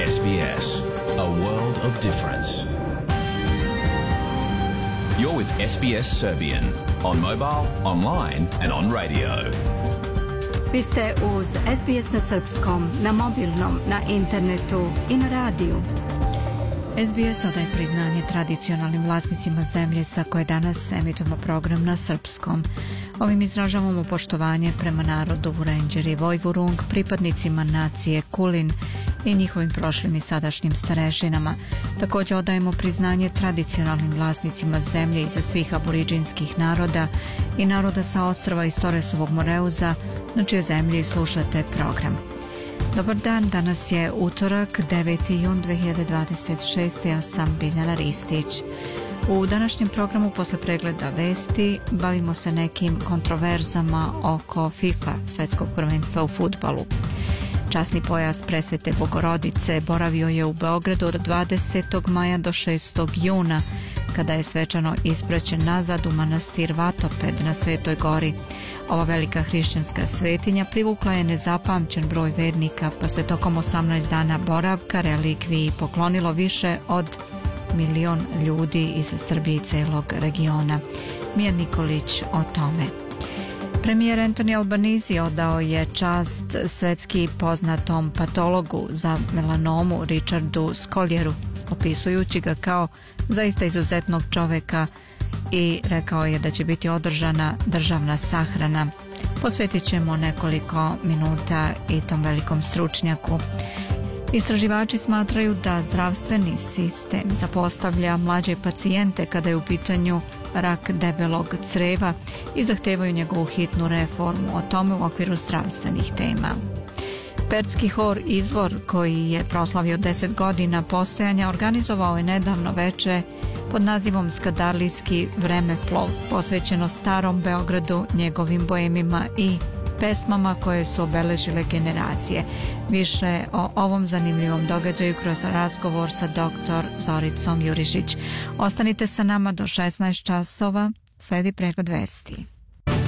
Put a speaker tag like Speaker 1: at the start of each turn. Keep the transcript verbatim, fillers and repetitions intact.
Speaker 1: S B S, a world of difference. You're with S B S Serbian on mobile, online and on radio.
Speaker 2: Vi ste uz S B S na srpskom, na mobilnom, na internetu i na radiju.
Speaker 3: S B S odaje priznanje tradicionalnim vlasnicima zemlje sa koje danas emitujemo program na srpskom. Ovim izražavamo poštovanje prema narodu Vurenđer i Vojvurung, pripadnicima nacije Kulin i njihovim prošlim i sadašnjim starešinama. Također odajemo priznanje tradicionalnim vlasnicima zemlje iza svih aboriđinskih naroda i naroda sa ostrva iz Torresovog Moreuza, na čije zemlji slušate program. Dobar dan, danas je utorak, deveti jun dve hiljade dvadeset šeste. Ja sam Biljana Ristić. U današnjem programu posle pregleda vesti bavimo se nekim kontroverzama oko FIFA, svetskog prvenstva u fudbalu. Časni pojas Presvete Bogorodice boravio je u Beogradu od dvadesetog maja do šestog juna, kada je svečano ispraćen nazad u manastir Vatoped na Svetoj gori. Ova velika hrišćanska svetinja privukla je nezapamćen broj vernika, pa se tokom osamnaest dana boravka relikviji poklonilo više od milion ljudi iz Srbije i celog regiona. Mija Nikolić o tome. Premijer Anthony Albanese odao je čast svetski poznatom patologu za melanomu Richardu Scolieru, opisujući ga kao zaista izuzetnog čoveka, i rekao je da će biti održana državna sahrana. Posvetit ćemo nekoliko minuta i tom velikom stručnjaku. Istraživači smatraju da zdravstveni sistem zapostavlja mlađe pacijente kada je u pitanju rak debelog creva i zahtevaju njegovu hitnu reformu. O tome u okviru zdravstvenih tema. Pertski hor Izvor, koji je proslavio deset godina postojanja, organizovao je nedavno veče pod nazivom Skadarlijski vremeplov, posvećeno starom Beogradu, njegovim boemima i pesmama koje su obeležile generacije. Više o ovom zanimljivom događaju kroz razgovor sa doktor Zoricom Jurišić. Ostanite sa nama do šesnaest časova, sledi pregled vesti.